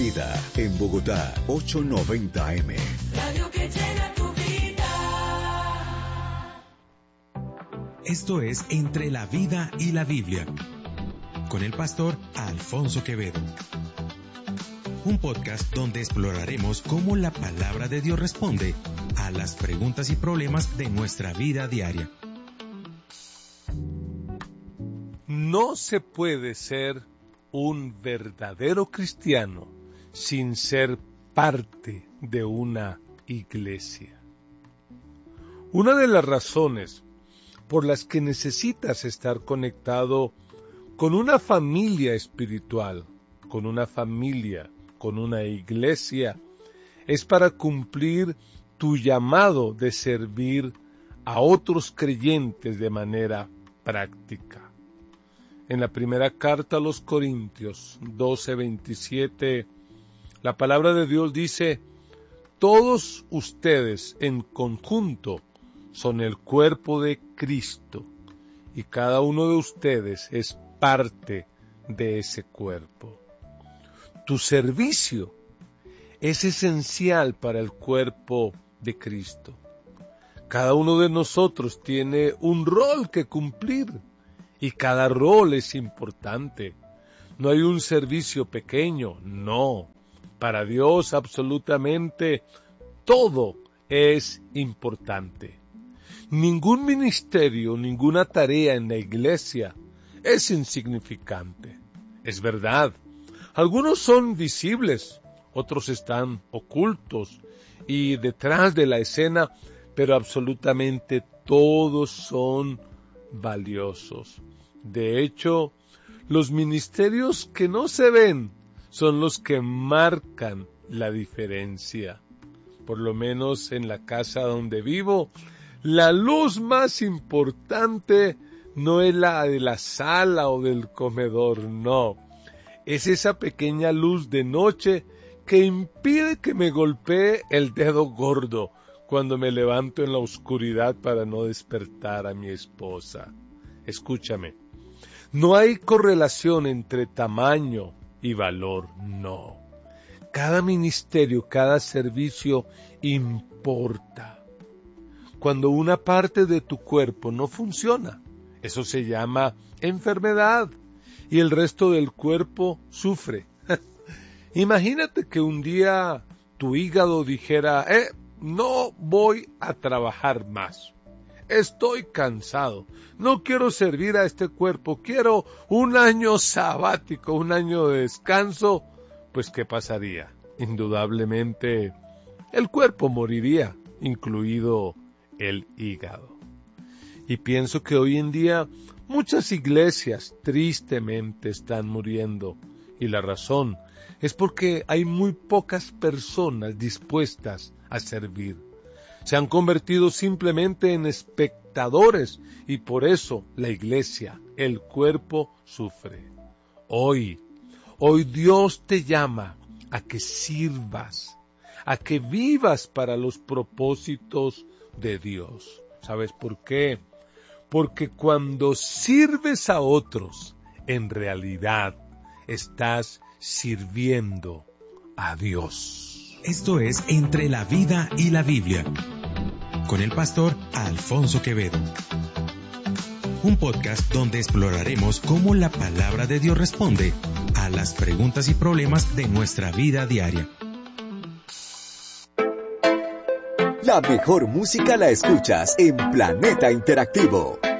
Vida, en Bogotá, 890 AM. Radio que llena tu vida. Esto es Entre la Vida y la Biblia, con el pastor Alfonso Quevedo. Un podcast donde exploraremos cómo la palabra de Dios responde a las preguntas y problemas de nuestra vida diaria. No se puede ser un verdadero cristiano sin ser parte de una iglesia. Una de las razones por las que necesitas estar conectado con una familia espiritual, con una familia, con una iglesia, es para cumplir tu llamado de servir a otros creyentes de manera práctica. En la primera carta a los Corintios 12:27, la palabra de Dios dice: todos ustedes en conjunto son el cuerpo de Cristo, y cada uno de ustedes es parte de ese cuerpo. Tu servicio es esencial para el cuerpo de Cristo. Cada uno de nosotros tiene un rol que cumplir, y cada rol es importante. No hay un servicio pequeño, no. Para Dios absolutamente todo es importante. Ningún ministerio, ninguna tarea en la iglesia es insignificante. Es verdad, algunos son visibles, otros están ocultos y detrás de la escena, pero absolutamente todos son valiosos. De hecho, los ministerios que no se ven son los que marcan la diferencia. Por lo menos en la casa donde vivo, la luz más importante no es la de la sala o del comedor, no. Es esa pequeña luz de noche que impide que me golpee el dedo gordo cuando me levanto en la oscuridad para no despertar a mi esposa. Escúchame, no hay correlación entre tamaño y valor, no. Cada ministerio, cada servicio importa. Cuando una parte de tu cuerpo no funciona, eso se llama enfermedad, y el resto del cuerpo sufre. Imagínate que un día tu hígado dijera: no voy a trabajar más. Estoy cansado. No quiero servir a este cuerpo. Quiero un año sabático, un año de descanso. Pues, ¿qué pasaría? Indudablemente, el cuerpo moriría, incluido el hígado. Y pienso que hoy en día muchas iglesias tristemente están muriendo. Y la razón es porque hay muy pocas personas dispuestas a servir. Se han convertido simplemente en espectadores y por eso la iglesia, el cuerpo, sufre. Hoy Dios te llama a que sirvas, a que vivas para los propósitos de Dios. ¿Sabes por qué? Porque cuando sirves a otros, en realidad estás sirviendo a Dios. Esto es Entre la Vida y la Biblia, con el pastor Alfonso Quevedo. Un podcast donde exploraremos cómo la palabra de Dios responde a las preguntas y problemas de nuestra vida diaria. La mejor música la escuchas en Planeta Interactivo.